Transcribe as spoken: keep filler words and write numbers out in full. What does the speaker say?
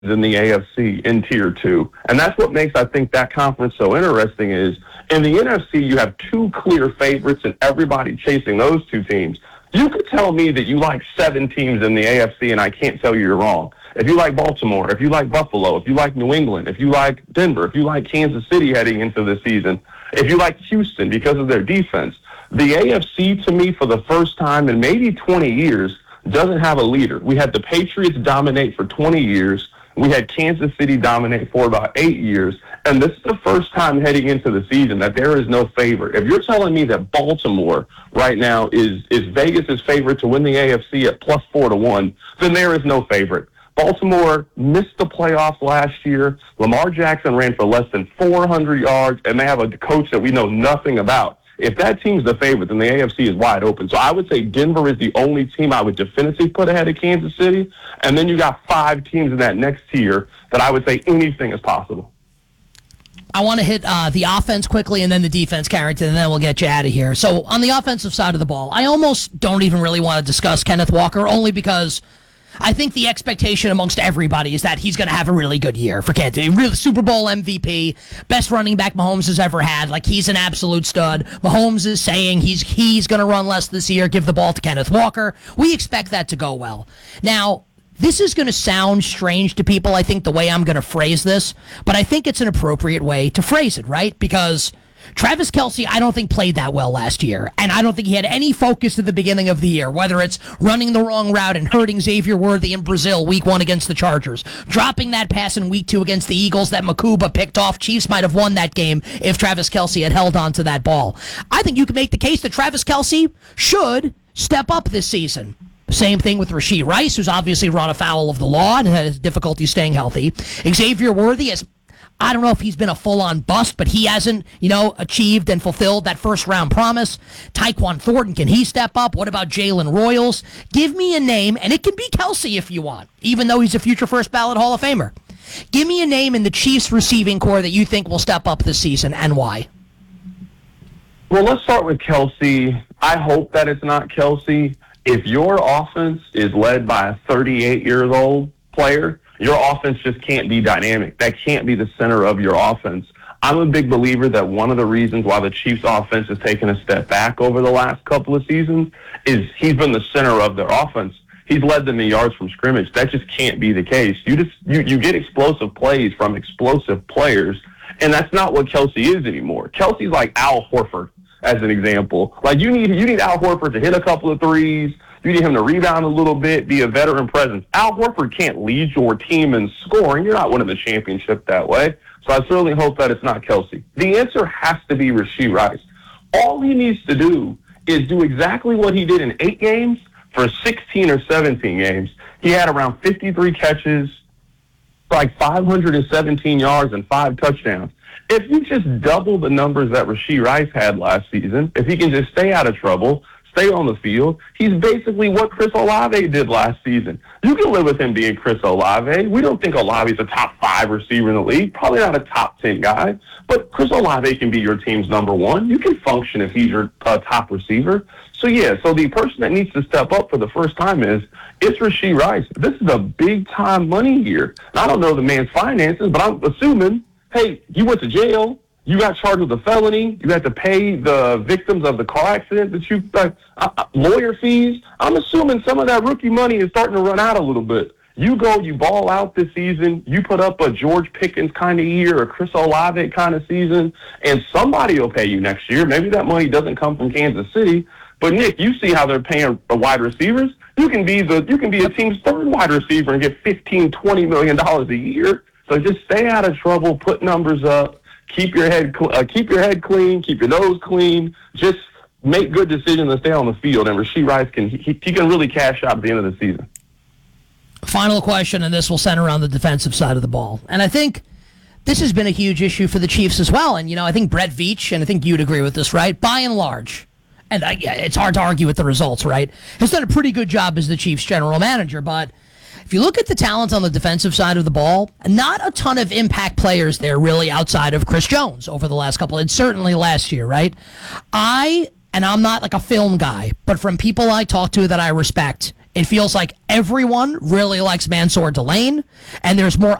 in the A F C in tier two. And that's what makes, I think, that conference so interesting is in the N F C, you have two clear favorites and everybody chasing those two teams. You could tell me that you like seven teams in the A F C and I can't tell you you're wrong. If you like Baltimore, if you like Buffalo, if you like New England, if you like Denver, if you like Kansas City heading into the season, if you like Houston because of their defense, the A F C to me for the first time in maybe twenty years doesn't have a leader. We had the Patriots dominate for twenty years. We had Kansas City dominate for about eight years. And this is the first time heading into the season that there is no favorite. If you're telling me that Baltimore right now is, is Vegas' favorite to win the A F C at plus four to one, then there is no favorite. Baltimore missed the playoffs last year. Lamar Jackson ran for less than four hundred yards, and they have a coach that we know nothing about. If that team's the favorite, then the A F C is wide open. So I would say Denver is the only team I would definitively put ahead of Kansas City. And then you got five teams in that next tier that I would say anything is possible. I want to hit uh, the offense quickly and then the defense, Carrington, and then we'll get you out of here. So on the offensive side of the ball, I almost don't even really want to discuss Kenneth Walker, only because I think the expectation amongst everybody is that he's going to have a really good year for Kansas. Really, Super Bowl M V P, best running back Mahomes has ever had. Like, he's an absolute stud. Mahomes is saying he's he's going to run less this year, give the ball to Kenneth Walker. We expect that to go well. Now, this is going to sound strange to people, I think, the way I'm going to phrase this, but I think it's an appropriate way to phrase it, right? Because Travis Kelce, I don't think, played that well last year, and I don't think he had any focus at the beginning of the year, whether it's running the wrong route and hurting Xavier Worthy in Brazil week one against the Chargers, dropping that pass in week two against the Eagles that Makuba picked off. Chiefs might have won that game if Travis Kelce had held on to that ball. I think you can make the case that Travis Kelce should step up this season. Same thing with Rashee Rice, who's obviously run afoul of the law and has difficulty staying healthy. Xavier Worthy has, I don't know if he's been a full-on bust, but he hasn't, you know, achieved and fulfilled that first-round promise. Tyquan Thornton, can he step up? What about Jalen Royals? Give me a name, and it can be Kelce if you want, even though he's a future first-ballot Hall of Famer. Give me a name in the Chiefs receiving core that you think will step up this season, and why? Well, let's start with Kelce. I hope that it's not Kelce. If your offense is led by a thirty-eight-year-old player, your offense just can't be dynamic. That can't be the center of your offense. I'm a big believer that one of the reasons why the Chiefs' offense has taken a step back over the last couple of seasons is he's been the center of their offense. He's led them in yards from scrimmage. That just can't be the case. You just you, you get explosive plays from explosive players, and that's not what Kelce is anymore. Kelce's like Al Horford, as an example. Like, you need you need Al Horford to hit a couple of threes. You need him to rebound a little bit, be a veteran presence. Al Horford can't lead your team in scoring. You're not winning the championship that way. So I certainly hope that it's not Kelce. The answer has to be Rashee Rice. All he needs to do is do exactly what he did in eight games for sixteen or seventeen games. He had around fifty-three catches, like five hundred seventeen yards and five touchdowns. If you just double the numbers that Rashee Rice had last season, if he can just stay out of trouble, stay on the field, he's basically what Chris Olave did last season. You can live with him being Chris Olave. We don't think Olave's a top five receiver in the league, probably not a top ten guy, but Chris Olave can be your team's number one. You can function if he's your uh, top receiver. So, yeah, so the person that needs to step up for the first time is, it's Rashee Rice. This is a big-time money year. And I don't know the man's finances, but I'm assuming, hey, you went to jail. You got charged with a felony. You had to pay the victims of the car accident that you uh, uh, lawyer fees. I'm assuming some of that rookie money is starting to run out a little bit. You go, you ball out this season. You put up a George Pickens kind of year, a Chris Olave kind of season, and somebody will pay you next year. Maybe that money doesn't come from Kansas City, but Nick, you see how they're paying the wide receivers. You can be the you can be a team's third wide receiver and get fifteen, twenty million dollars a year. So just stay out of trouble, put numbers up. Keep your head, uh, keep your head clean. Keep your nose clean. Just make good decisions and stay on the field. And Rashee Rice can he, he can really cash out at the end of the season. Final question, and this will center around the defensive side of the ball. And I think this has been a huge issue for the Chiefs as well. And you know, I think Brett Veach, and I think you'd agree with this, right? By and large, and I, yeah, it's hard to argue with the results, right? Has done a pretty good job as the Chiefs general manager, but if you look at the talent on the defensive side of the ball, not a ton of impact players there really outside of Chris Jones over the last couple, and certainly last year, right? I, and I'm not like a film guy, but from people I talk to that I respect, It feels like everyone really likes Mansour Delane, and there's more